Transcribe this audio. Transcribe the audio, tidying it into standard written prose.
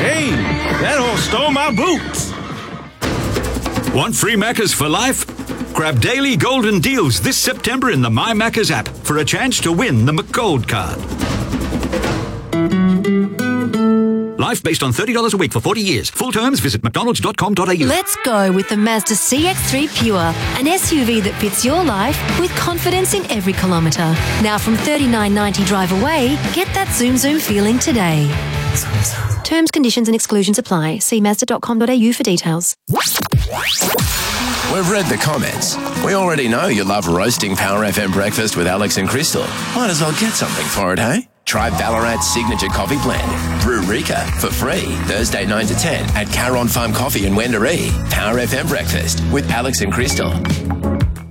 Hey, that horse stole my boots. Want free Maccas for life? Grab daily golden deals this September in the My Maccas app for a chance to win the McGold card. Life based on $30 a week for 40 years. Full terms, visit mcdonalds.com.au. Let's go with the Mazda CX-3 Pure, an SUV that fits your life with confidence in every kilometre. Now from $39.90 drive away, get that zoom feeling today. Terms, conditions and exclusions apply. See mazda.com.au for details. We've read the comments. We already know you love roasting Power FM breakfast with Alex and Crystal. Might as well get something for it, hey? Try Ballarat's signature coffee blend. Brew Rika for free Thursday 9 to 10 at Caron Farm Coffee in Wendouree. Power FM breakfast with Alex and Crystal.